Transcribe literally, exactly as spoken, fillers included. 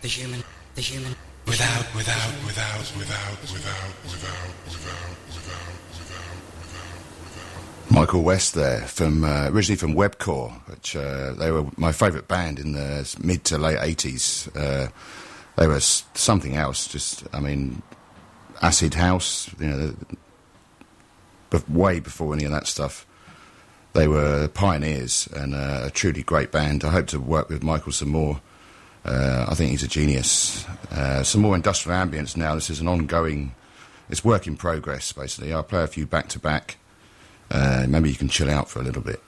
the human, the human. Without, without, without, without, without, without, without, without, without. Michael West there, from uh, originally from Webcore, which uh, they were my favourite band in the mid to late eighties. Uh, they were s- something else. Just, I mean, acid house, you know, but way before any of that stuff. They were pioneers and uh, a truly great band. I hope to work with Michael some more. Uh, I think he's a genius. Uh, some more industrial ambience now. This is an ongoing, it's work in progress, basically. I'll play a few back-to-back. Uh, maybe you can chill out for a little bit.